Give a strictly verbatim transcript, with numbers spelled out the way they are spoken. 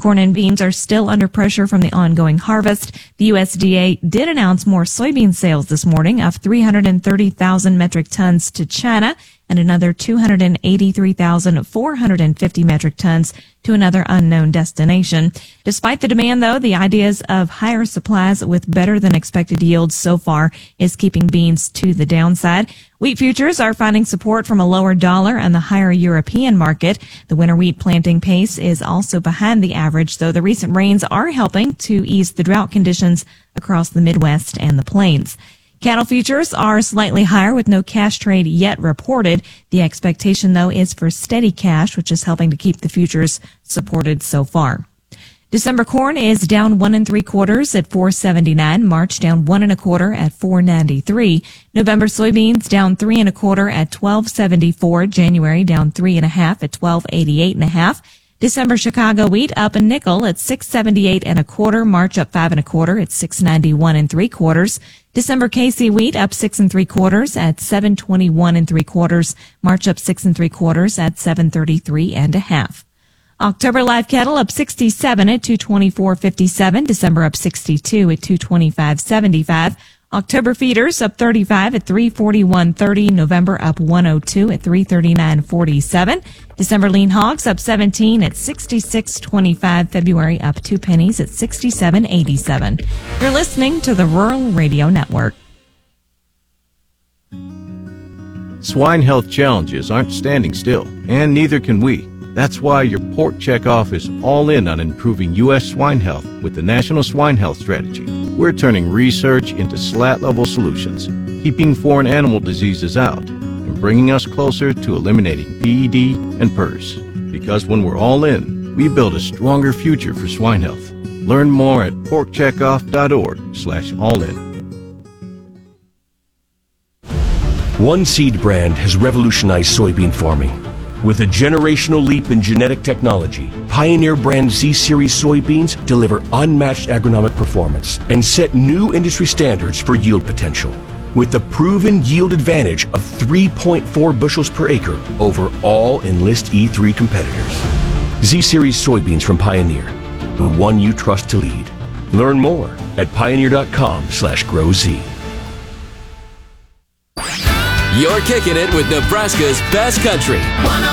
Corn and beans are still under pressure from the ongoing harvest. The U S D A did announce more soybean sales this morning of three hundred thirty thousand metric tons to China and another two hundred eighty-three thousand four hundred fifty metric tons to another unknown destination. Despite the demand, though, the ideas of higher supplies with better than expected yields so far is keeping beans to the downside. Wheat futures are finding support from a lower dollar and the higher European market. The winter wheat planting pace is also behind the average, though the recent rains are helping to ease the drought conditions across the Midwest and the plains. Cattle futures are slightly higher with no cash trade yet reported. The expectation, though, is for steady cash, which is helping to keep the futures supported so far. December corn is down one and three quarters at four seventy-nine. March down one and a quarter at four ninety-three. November soybeans down three and a quarter at twelve seventy-four. January down three and a half at twelve eighty-eight and a half. December Chicago wheat up a nickel at six seventy-eight and a quarter. March up five and a quarter at six ninety-one and three quarters. December K C wheat up six and three quarters at seven twenty-one and three quarters. March up six and three quarters at seven thirty-three and a half. October live cattle up sixty-seven at two twenty-four fifty-seven. December up sixty-two at two twenty-five seventy-five. October feeders up thirty-five at three forty-one thirty. November up one oh two at three thirty-nine forty-seven. December lean hogs up seventeen at sixty-six twenty-five. February up two pennies at sixty-seven eighty-seven. You're listening to the Rural Radio Network. Swine health challenges aren't standing still, and neither can we. That's why your Pork Checkoff is all in on improving U S swine health with the National Swine Health Strategy. We're turning research into slat-level solutions, keeping foreign animal diseases out, and bringing us closer to eliminating P E D and P R S. Because when we're all in, we build a stronger future for swine health. Learn more at porkcheckoff.org slash all in. One seed brand has revolutionized soybean farming. With a generational leap in genetic technology, Pioneer brand Z-Series soybeans deliver unmatched agronomic performance and set new industry standards for yield potential. With the proven yield advantage of three point four bushels per acre over all Enlist E three competitors. Z-Series soybeans from Pioneer, the one you trust to lead. Learn more at pioneer.com slash grow Z. You're kicking it with Nebraska's best country.